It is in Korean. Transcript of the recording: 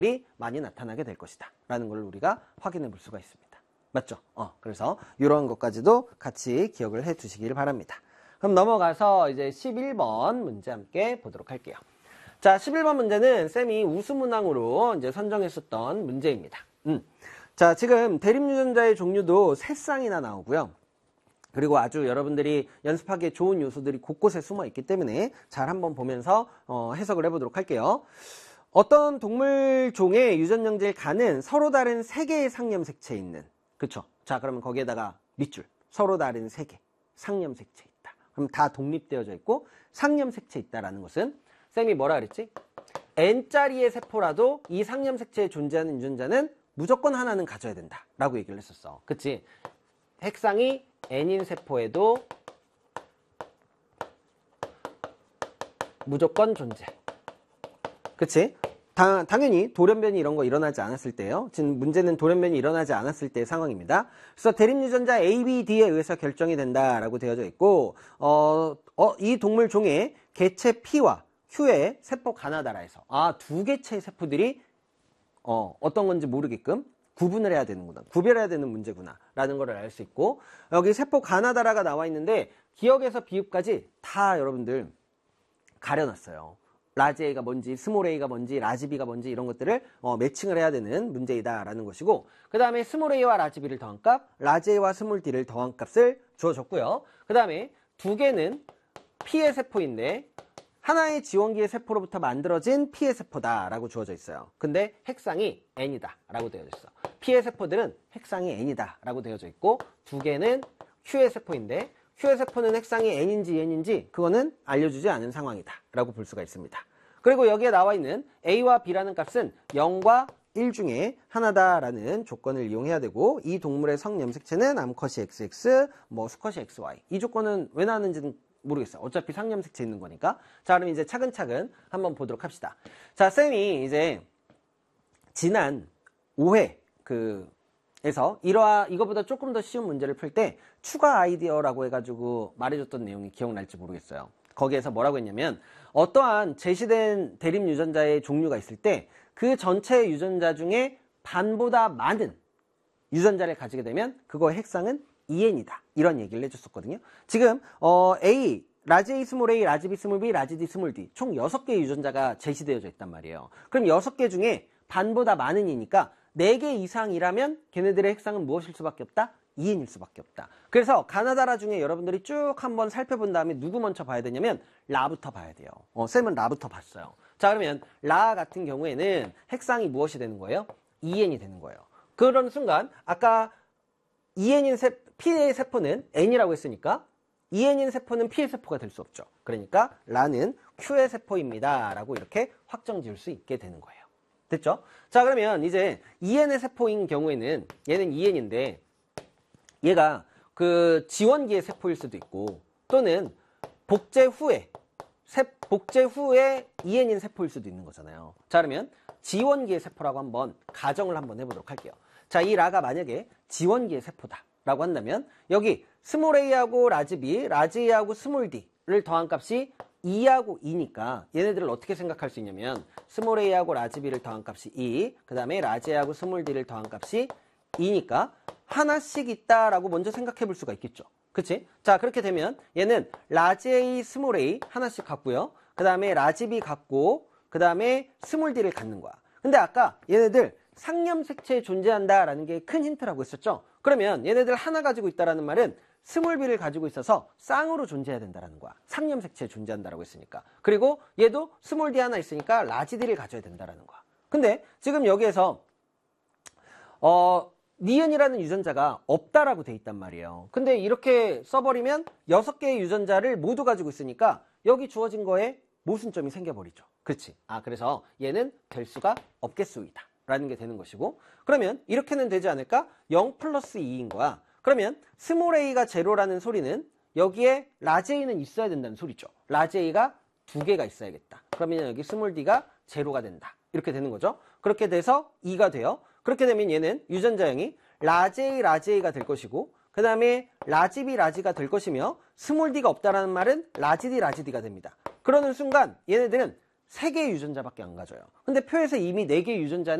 많이 나타나게 될 것이다 라는 걸 우리가 확인해 볼 수가 있습니다. 맞죠? 그래서 이런 것까지도 같이 기억을 해 두시길 바랍니다. 그럼 넘어가서 이제 11번 문제 함께 보도록 할게요. 자, 11번 문제는 쌤이 우수문항으로 이제 선정했었던 문제입니다. 자, 지금 대립유전자의 종류도 3쌍이나 나오고요. 그리고 아주 여러분들이 연습하기에 좋은 요소들이 곳곳에 숨어 있기 때문에 잘 한번 보면서 해석을 해보도록 할게요. 어떤 동물 종의 유전영질 간은 서로 다른 3개의 상념색체 있는, 그쵸? 자, 그러면 거기에다가 밑줄, 서로 다른 3개 상념색체 있다. 그럼 다 독립되어져 있고 상념색체 있다라는 것은 쌤이 뭐라 그랬지? N짜리의 세포라도 이 상념색체에 존재하는 유전자는 무조건 하나는 가져야 된다 라고 얘기를 했었어. 그치? 핵상이 N인 세포에도 무조건 존재. 그치? 당연히 돌연변이 이런 거 일어나지 않았을 때요. 지금 문제는 돌연변이 일어나지 않았을 때의 상황입니다. 그래서 대립유전자 A, B, D에 의해서 결정이 된다라고 되어져 있고, 이 동물 종의 개체 P와 Q의 세포 가나다라에서 2개체의 세포들이 어떤 건지 모르게끔 구분을 해야 되는구나, 구별해야 되는 문제구나 라는 걸 알 수 있고, 여기 세포 가나다라가 나와 있는데 기억에서 비읍까지 다 여러분들 가려놨어요. 라지 A가 뭔지, 스몰 A가 뭔지, 라지 B가 뭔지 이런 것들을 매칭을 해야 되는 문제이다 라는 것이고, 그 다음에 스몰 A와 라지 B를 더한 값, 라지 A와 스몰 D를 더한 값을 주어줬고요. 그 다음에 2개는 P의 세포인데 하나의 지원기의 세포로부터 만들어진 P의 세포다 라고 주어져 있어요. 근데 핵상이 N이다 라고 되어져 있어. P의 세포들은 핵상이 N이다 라고 되어져 있고, 2개는 Q의 세포인데 Q의 세포는 핵상이 N인지 N인지 그거는 알려주지 않은 상황이다 라고 볼 수가 있습니다. 그리고 여기에 나와 있는 A와 B라는 값은 0과 1 중에 하나다라는 조건을 이용해야 되고, 이 동물의 성염색체는 암컷이 XX, 수컷이 XY. 이 조건은 왜 나왔는지는 모르겠어요. 어차피 상념색체 있는 거니까. 자, 그럼 이제 차근차근 한번 보도록 합시다. 자, 쌤이 이제 지난 5회 에서 이거보다 조금 더 쉬운 문제를 풀 때 추가 아이디어라고 해가지고 말해줬던 내용이 기억날지 모르겠어요. 거기에서 뭐라고 했냐면, 어떠한 제시된 대립 유전자의 종류가 있을 때 그 전체 유전자 중에 반보다 많은 유전자를 가지게 되면 그거의 핵상은 EN이다 이런 얘기를 해줬었거든요. 지금 A, 라지 A 스몰 A, 라지 B 스몰 B, 라지 D 스몰 D 총 6개의 유전자가 제시되어져 있단 말이에요. 그럼 6개 중에 반보다 많은 이니까 4개 이상이라면 걔네들의 핵상은 무엇일 수밖에 없다? EN일 수밖에 없다. 그래서 가나다라 중에 여러분들이 쭉 한번 살펴본 다음에 누구 먼저 봐야 되냐면 라부터 봐야 돼요. 쌤은 라부터 봤어요. 자, 그러면 라 같은 경우에는 핵상이 무엇이 되는 거예요? EN이 되는 거예요. 그런 순간 아까 EN인 P의 세포는 N이라고 했으니까 EN인 세포는 P의 세포가 될 수 없죠. 그러니까 라는 Q의 세포입니다 라고 이렇게 확정 지을 수 있게 되는 거예요. 됐죠? 자, 그러면 이제 EN의 세포인 경우에는 얘는 EN인데 얘가 그 지원기의 세포일 수도 있고, 또는 복제 후에 EN인 세포일 수도 있는 거잖아요. 자, 그러면 지원기의 세포라고 한번 가정을 한번 해보도록 할게요. 자, 이 라가 만약에 지원기의 세포다 라고 한다면 여기 스몰 a하고 라지 b, 라지 a하고 스몰 d를 더한 값이 2하고 2니까 얘네들을 어떻게 생각할 수 있냐면 스몰 a하고 라지 b를 더한 값이 2, 그 다음에 라지 a하고 스몰 d를 더한 값이 2니까 하나씩 있다라고 먼저 생각해 볼 수가 있겠죠. 그치? 자, 그렇게 되면 얘는 라지 A, 스몰 a 하나씩 갖고요. 그 다음에 라지 b 갖고 그 다음에 스몰 d를 갖는 거야. 근데 아까 얘네들 상념색체에 존재한다라는 게 큰 힌트라고 했었죠. 그러면 얘네들 하나 가지고 있다라는 말은 스몰 b를 가지고 있어서 쌍으로 존재해야 된다라는 거야. 상념색체에 존재한다라고 했으니까. 그리고 얘도 스몰 d 하나 있으니까 라지 d를 가져야 된다라는 거야. 근데 지금 여기에서 니은이라는 유전자가 없다라고 돼 있단 말이에요. 근데 이렇게 써버리면 6개의 유전자를 모두 가지고 있으니까 여기 주어진 거에 모순점이 생겨버리죠. 그렇지? 그래서 얘는 될 수가 없겠소이다 라는 게 되는 것이고, 그러면 이렇게는 되지 않을까? 0 플러스 2인 거야. 그러면 스몰 a가 제로라는 소리는 여기에 라지 a는 있어야 된다는 소리죠. 라지 a가 2개가 있어야겠다. 그러면 여기 스몰 d가 제로가 된다. 이렇게 되는 거죠. 그렇게 돼서 2가 돼요. 그렇게 되면 얘는 유전자형이 라지 A, 라지 A가 될 것이고, 그 다음에 라지 B, 라지가 될 것이며, 스몰 D가 없다라는 말은 라지 D, 라지 D가 됩니다. 그러는 순간 얘네들은 3개의 유전자밖에 안 가져요. 근데 표에서 이미 4개의 유전자는